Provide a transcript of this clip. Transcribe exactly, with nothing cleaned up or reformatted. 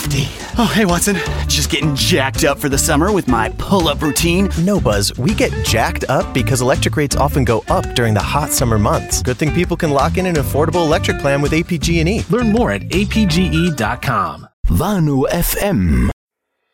Nifty. Oh, hey, Watson. Just getting jacked up for the summer with my pull-up routine. No, Buzz. We get jacked up because electric rates often go up during the hot summer months. Good thing people can lock in an affordable electric plan with A P G and E. Learn more at A P G E dot com. Vanu F M